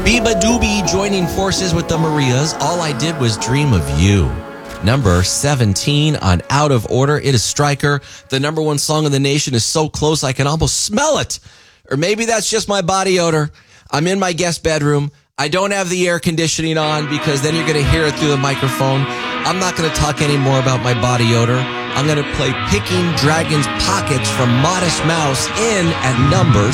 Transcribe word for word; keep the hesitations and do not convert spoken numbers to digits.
Biba Doobie joining forces with the Marias. All I Did Was Dream of You. Number seventeen on Out of Order. It is Stryker. The number one song in the nation is so close I can almost smell it. Or maybe that's just my body odor. I'm in my guest bedroom. I don't have the air conditioning on because then you're going to hear it through the microphone. I'm not going to talk anymore about my body odor. I'm going to play Picking Dragon's Pockets from Modest Mouse in at number